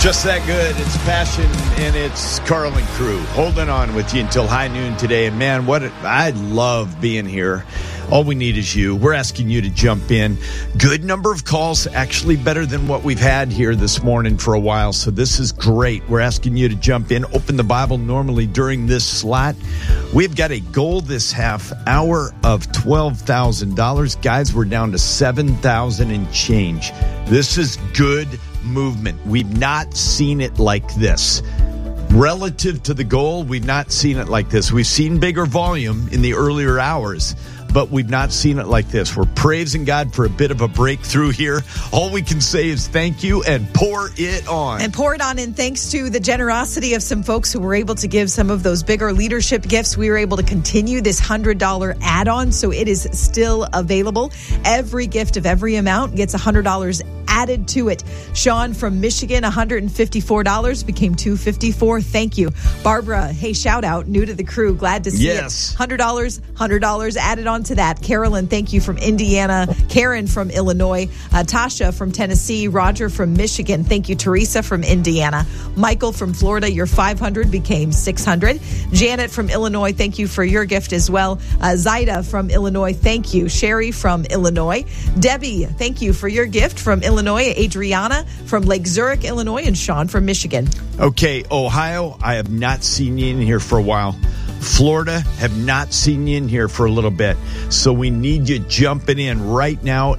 Just that good. It's Passion and it's Carl and crew holding on with you until high noon today. And man, I love being here. All we need is you. We're asking you to jump in. Good number of calls, actually better than what we've had here this morning for a while. So this is great. We're asking you to jump in. Open the Bible normally during this slot. We've got a goal this half hour of $12,000. Guys, we're down to $7,000 and change. This is good movement. We've not seen it like this. Relative to the goal, we've not seen it like this. We've seen bigger volume in the earlier hours, but we've not seen it like this. We're praising God for a bit of a breakthrough here. All we can say is thank you and pour it on. And pour it on. And thanks to the generosity of some folks who were able to give some of those bigger leadership gifts, we were able to continue this $100 add-on. So it is still available. Every gift of every amount gets $100 added to it. Sean from Michigan, $154 became $254. Thank you. Barbara, hey, shout out, new to the crew. Glad to see it. $100 added on to that. Carolyn, thank you from Indiana. Karen from Illinois. Tasha from Tennessee. Roger from Michigan. Thank you. Teresa from Indiana. Michael from Florida, your $500 became $600. Janet from Illinois, thank you for your gift as well. Zaida from Illinois, thank you. Sherry from Illinois. Debbie, thank you for your gift from Illinois. Adriana from Lake Zurich, Illinois, and Sean from Michigan. Okay, Ohio, I have not seen you in here for a while. Florida, have not seen you in here for a little bit. So we need you jumping in right now.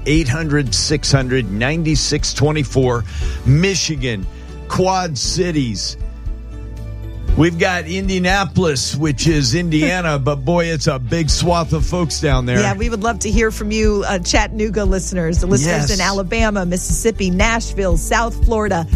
800-600-9624. Michigan, Quad Cities. We've got Indianapolis, which is Indiana, but boy, it's a big swath of folks down there. Yeah, we would love to hear from you, Chattanooga listeners, the listeners in Alabama, Mississippi, Nashville, South Florida.